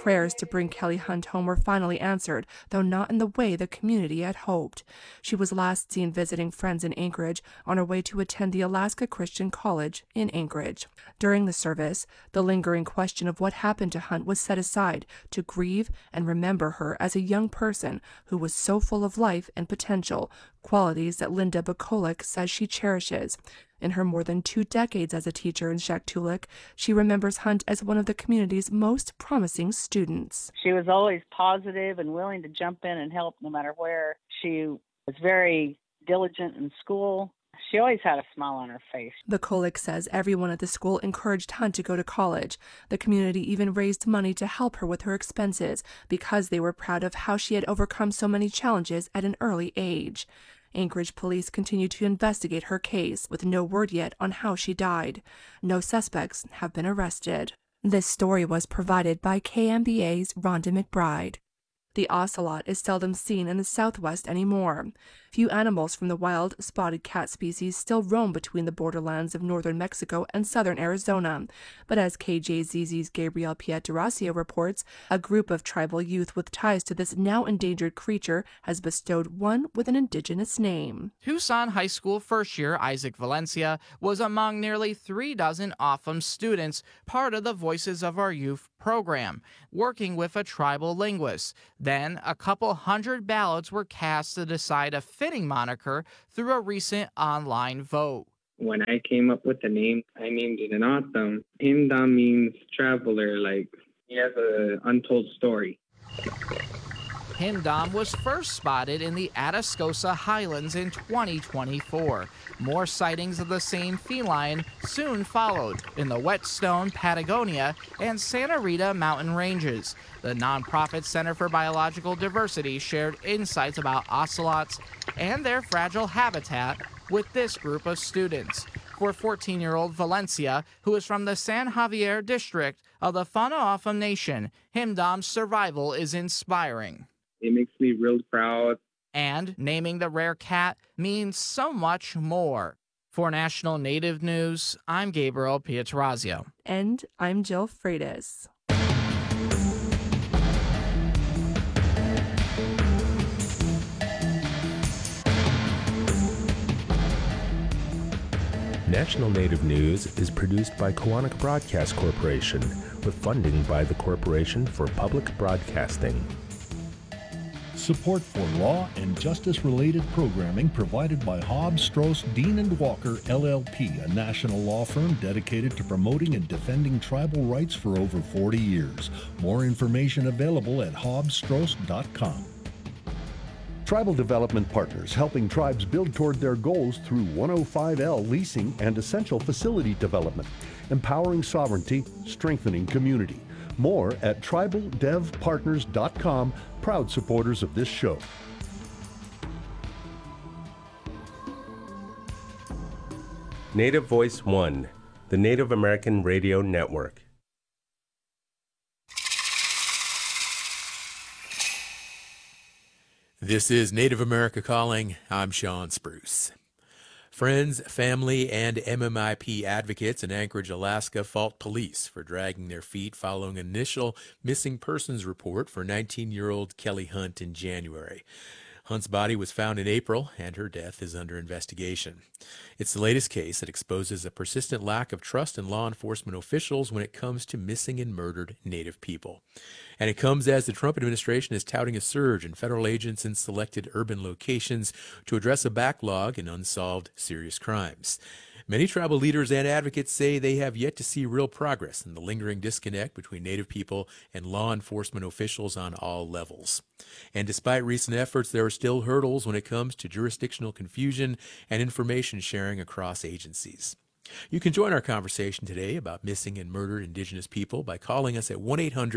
prayers to bring Kelly Hunt home were finally answered, though not in the way the community had hoped. She was last seen visiting friends in Anchorage on her way to attend the Alaska Christian College in Anchorage. During the service, the lingering question of what happened to Hunt was set aside to grieve and remember her as a young person who was so full of life and potential, qualities that Linda Bukolik says she cherishes. In her more than 2 decades as a teacher in Shaktoolik, she remembers Hunt as one of the community's most promising students. She was always positive and willing to jump in and help no matter where. She was very diligent in school. She always had a smile on her face. Bukolik says everyone at the school encouraged Hunt to go to college. The community even raised money to help her with her expenses because they were proud of how she had overcome so many challenges at an early age. Anchorage police continue to investigate her case, with no word yet on how she died. No suspects have been arrested. This story was provided by KMBA's Rhonda McBride. The ocelot is seldom seen in the Southwest anymore. Few animals from the wild spotted cat species still roam between the borderlands of northern Mexico and southern Arizona. But as KJZZ's Gabriel Pietrasio reports, a group of tribal youth with ties to this now endangered creature has bestowed one with an indigenous name. Tucson High School first-year Isaac Valencia was among nearly 36 OFFM students, part of the Voices of Our Youth program, working with a tribal linguist. Then, a couple hundred ballots were cast to decide a fitting moniker through a recent online vote. When I came up with the name, I named it an awesome. Himdam means traveler, like he has an untold story. Himdam was first spotted in the Atascosa Highlands in 2024. More sightings of the same feline soon followed in the Whetstone, Patagonia, and Santa Rita mountain ranges. The nonprofit Center for Biological Diversity shared insights about ocelots and their fragile habitat with this group of students. For 14-year-old Valencia, who is from the San Javier district of the Fana O'ahu Nation, Himdam's survival is inspiring. It makes me real proud. And naming the rare cat means so much more. For National Native News, I'm Gabriel Pietrasio. And I'm Jill Freitas. National Native News is produced by Koahnic Broadcast Corporation with funding by the Corporation for Public Broadcasting. Support for law and justice-related programming provided by Hobbs, Strauss, Dean & Walker, LLP, a national law firm dedicated to promoting and defending tribal rights for over 40 years. More information available at hobbsstrauss.com. Tribal Development Partners, helping tribes build toward their goals through 105L leasing and essential facility development, empowering sovereignty, strengthening community. More at tribaldevpartners.com, proud supporters of this show. Native Voice One, the Native American Radio Network. This is Native America Calling. I'm Sean Spruce. Friends, family, and MMIP advocates in Anchorage, Alaska fault police for dragging their feet following an initial missing persons report for 19-year-old Kelly Hunt in January. Hunt's body was found in April, and her death is under investigation. It's the latest case that exposes a persistent lack of trust in law enforcement officials when it comes to missing and murdered Native people. And it comes as the Trump administration is touting a surge in federal agents in selected urban locations to address a backlog in unsolved serious crimes. Many tribal leaders and advocates say they have yet to see real progress in the lingering disconnect between Native people and law enforcement officials on all levels. And despite recent efforts, there are still hurdles when it comes to jurisdictional confusion and information sharing across agencies. You can join our conversation today about missing and murdered Indigenous people by calling us at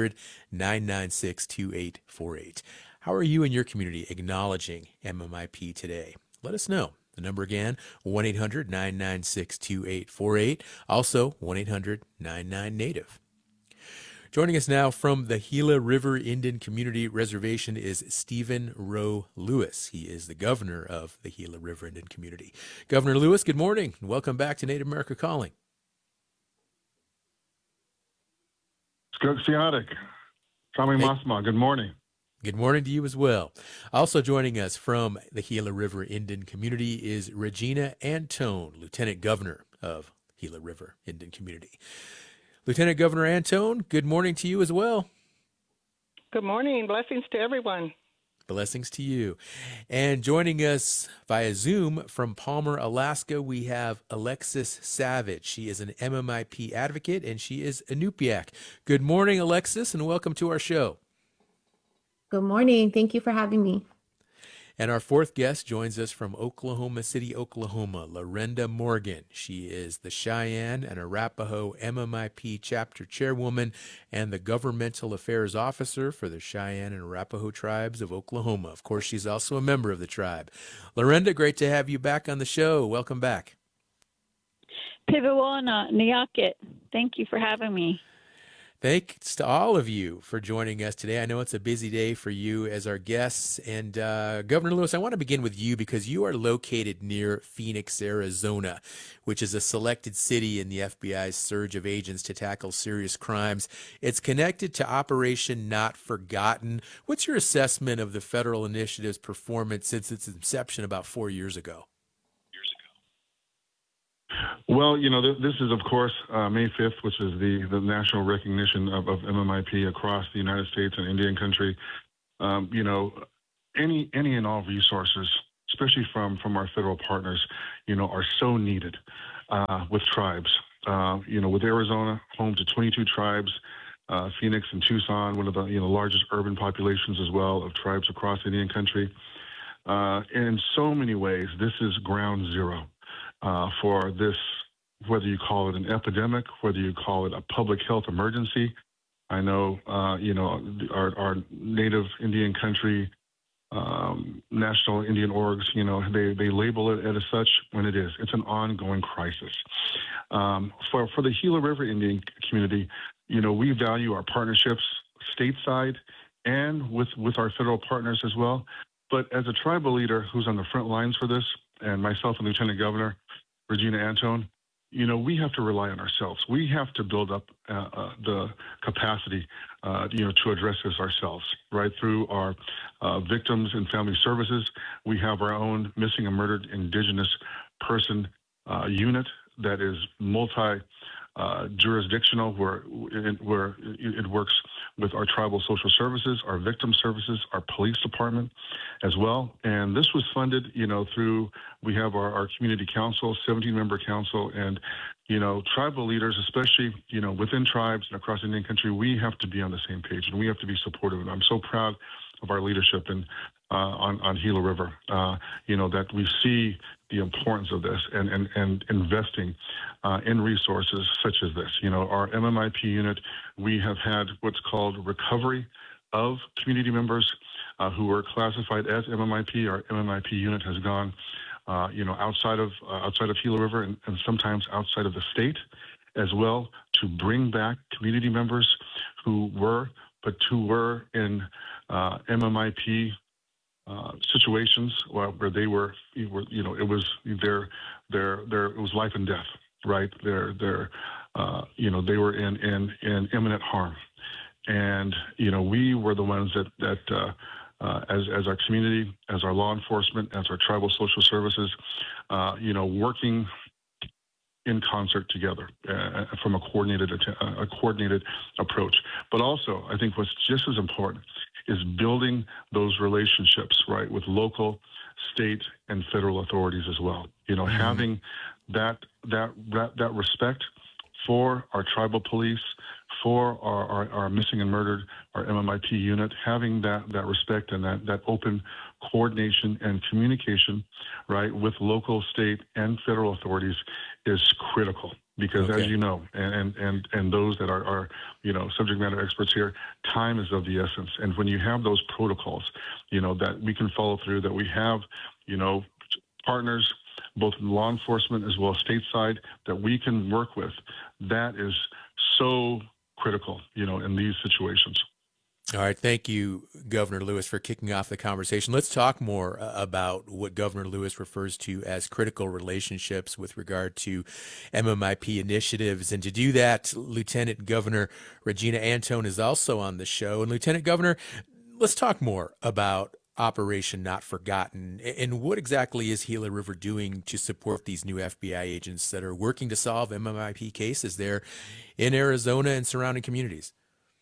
1-800-996-2848. How are you and your community acknowledging MMIP today? Let us know. The number again, 1-800-996-2848. Also, 1-800-99-NATIVE. Joining us now from the Gila River Indian Community Reservation is Stephen Rowe Lewis. He is the governor of the Gila River Indian Community. Governor Lewis, good morning, and welcome back to Native America Calling. Skugsiatic. Kami Hey. Masma, good morning. Good morning to you as well. Also joining us from the Gila River Indian Community is Regina Antone, Lieutenant Governor of Gila River Indian Community. Lieutenant Governor Antone, good morning to you as well. Good morning. Blessings to everyone. Blessings to you. And joining us via Zoom from Palmer, Alaska, we have Alexis Savage. She is an MMIP advocate and she is Inupiaq. Good morning, Alexis, and welcome to our show. Good morning. Thank you for having me. And our fourth guest joins us from Oklahoma City, Oklahoma, Lorenda Morgan. She is the Cheyenne and Arapaho MMIP chapter chairwoman and the governmental affairs officer for the Cheyenne and Arapaho tribes of Oklahoma. Of course, she's also a member of the tribe. Lorenda, great to have you back on the show. Welcome back. Pivawana, Niyakit. Thank you for having me. Thanks to all of you for joining us today. I know it's a busy day for you as our guests. And Governor Lewis, I want to begin with you because you are located near Phoenix, Arizona, which is a selected city in the FBI's surge of agents to tackle serious crimes. It's connected to Operation Not Forgotten. What's your assessment of the federal initiative's performance since its inception about 4 years ago? Well, this is, of course, May 5th, which is the national recognition of MMIP across the United States and Indian country. Any and all resources, especially from our federal partners, are so needed with tribes. With Arizona, home to 22 tribes, Phoenix and Tucson, one of the largest urban populations as well of tribes across Indian country. In so many ways, this is ground zero. For this, whether you call it an epidemic, whether you call it a public health emergency. I know, our native Indian country, national Indian orgs, they label it as such when it is. It's an ongoing crisis. For the Gila River Indian community, we value our partnerships stateside and with our federal partners as well. But as a tribal leader who's on the front lines for this, and myself and Lieutenant Governor Regina Antone, we have to rely on ourselves. We have to build up the capacity, to address this ourselves, right? Through our victims and family services. We have our own missing and murdered Indigenous person unit that is jurisdictional, where it works with our tribal social services, our victim services, our police department as well. And this was funded, through, we have our community council, 17-member council, and, tribal leaders, especially, within tribes and across Indian country, we have to be on the same page and we have to be supportive. And I'm so proud of our leadership on Gila River, that we see the importance of this and investing in resources such as this. Our MMIP unit, we have had what's called recovery of community members who were classified as MMIP. Our MMIP unit has gone, outside of Gila River and sometimes outside of the state as well, to bring back community members who were in MMIP situations where they were, it was it was life and death, right? They were in imminent harm, and we were the ones that as our community, as our law enforcement, as our tribal social services, working in concert together from a coordinated approach. But also, I think what's just as important is building those relationships, right, with local, state, and federal authorities as well. Having that respect for our tribal police, for our missing and murdered, our MMIP unit, having that respect and that open coordination and communication, right, with local, state, and federal authorities is critical. Because as you know, and those that are subject matter experts here, time is of the essence. And when you have those protocols, that we can follow through, that we have, partners, both in law enforcement as well as stateside, that we can work with, that is so critical, in these situations. All right. Thank you, Governor Lewis, for kicking off the conversation. Let's talk more about what Governor Lewis refers to as critical relationships with regard to MMIP initiatives. And to do that, Lieutenant Governor Regina Antone is also on the show. And Lieutenant Governor, let's talk more about Operation Not Forgotten and what exactly is Gila River doing to support these new FBI agents that are working to solve MMIP cases there in Arizona and surrounding communities.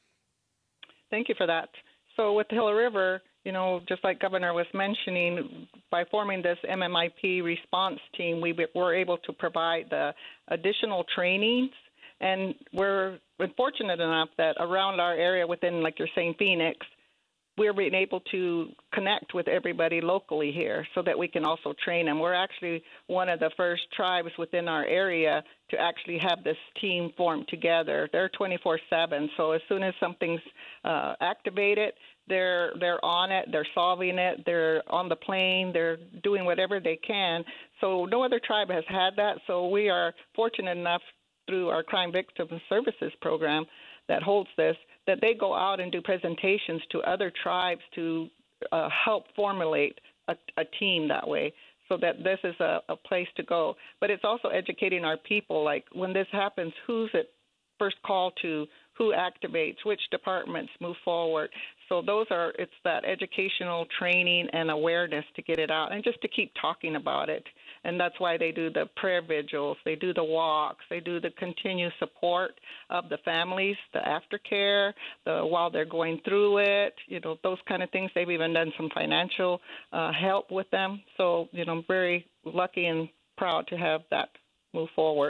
Thank you for that. So with the Gila River, just like Governor was mentioning, by forming this MMIP response team, we were able to provide the additional trainings. And we're fortunate enough that around our area within, like you're saying, Phoenix, we're being able to connect with everybody locally here so that we can also train them. We're actually one of the first tribes within our area to actually have this team formed together. They're 24/7, so as soon as something's activated, they're on it, they're solving it, they're on the plane, they're doing whatever they can. So no other tribe has had that, so we are fortunate enough through our Crime Victim Services program that holds this, that they go out and do presentations to other tribes to help formulate a team that way, so that this is a place to go. But it's also educating our people, like when this happens, who's it first call to, who activates, which departments move forward. So it's that educational training and awareness to get it out and just to keep talking about it. And that's why they do the prayer vigils, they do the walks, they do the continued support of the families, the aftercare, while they're going through it, those kind of things. They've even done some financial help with them. So, I'm very lucky and proud to have that move forward.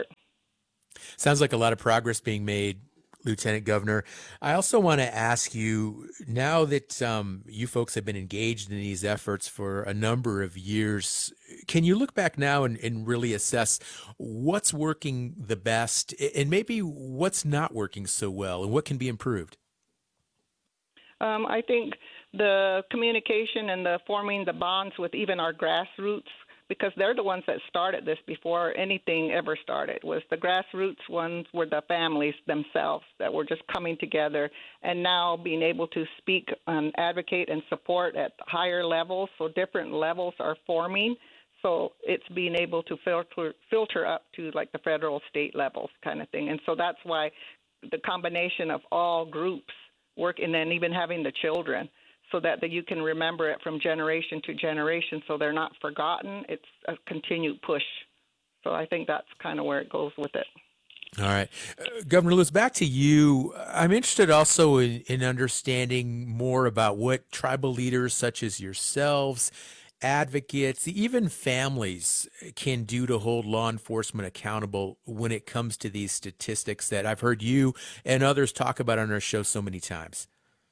Sounds like a lot of progress being made, Lieutenant Governor. I also want to ask you, now that you folks have been engaged in these efforts for a number of years, can you look back now and really assess what's working the best and maybe what's not working so well and what can be improved? I think the communication and the forming the bonds with even our grassroots, because they're the ones that started this before anything ever started, was the grassroots ones were the families themselves that were just coming together and now being able to speak and advocate and support at higher levels. So different levels are forming. So it's being able to filter up to like the federal, state levels kind of thing. And so that's why the combination of all groups work, and then even having the children, so that you can remember it from generation to generation so they're not forgotten. It's a continued push. So I think that's kind of where it goes with it. All right. Governor Lewis, back to you. I'm interested also in understanding more about what tribal leaders such as yourselves, advocates, even families can do to hold law enforcement accountable when it comes to these statistics that I've heard you and others talk about on our show so many times.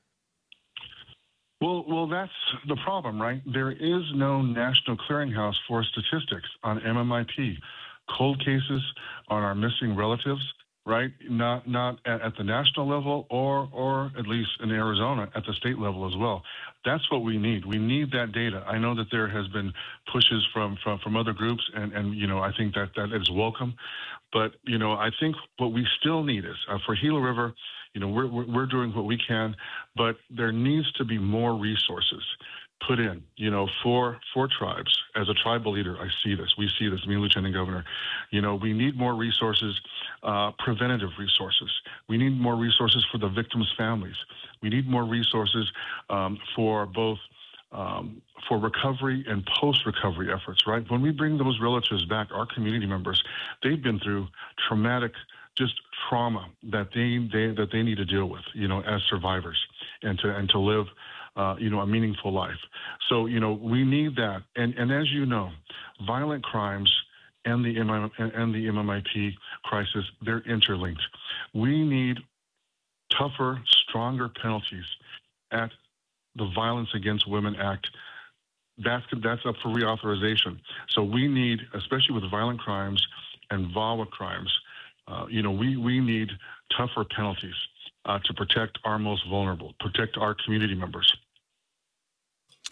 Well, that's the problem, right? There is no national clearinghouse for statistics on MMIP, cold cases, on our missing relatives, right? Not at the national level or at least in Arizona at the state level as well. That's what we need. We need that data. I know that there has been pushes from other groups, and I think that is welcome. But I think what we still need is for Gila River. We're doing what we can, but there needs to be more resources put in, for tribes. As a tribal leader, I see this. We see this, me, Lieutenant Governor. We need more resources, preventative resources. We need more resources for the victims' families. We need more resources for both for recovery and post-recovery efforts, right? When we bring those relatives back, our community members, they've been through traumatic trauma that they need to deal with, as survivors, and to live, a meaningful life. So, we need that. And as you know, violent crimes and the MMIP crisis, they're interlinked. We need tougher, stronger penalties at the Violence Against Women Act. That's up for reauthorization. So we need, especially with violent crimes and VAWA crimes, we need tougher penalties to protect our most vulnerable, protect our community members.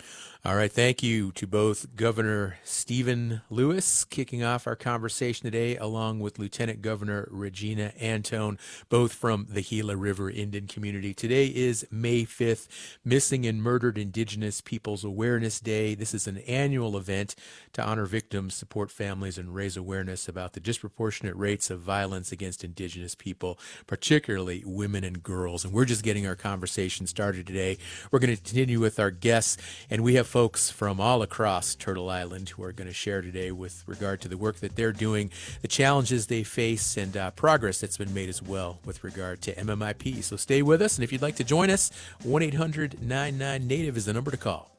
All right, thank you to both Governor Stephen Lewis kicking off our conversation today, along with Lieutenant Governor Regina Antone, both from the Gila River Indian community. Today is May 5th, Missing and Murdered Indigenous Peoples Awareness Day. This is an annual event to honor victims, support families, and raise awareness about the disproportionate rates of violence against Indigenous people, particularly women and girls. And we're just getting our conversation started today. We're going to continue with our guests, and we have folks from all across Turtle Island who are going to share today with regard to the work that they're doing, the challenges they face, and progress that's been made as well with regard to MMIP. So stay with us, and if you'd like to join us, 1-800-99-NATIVE is the number to call.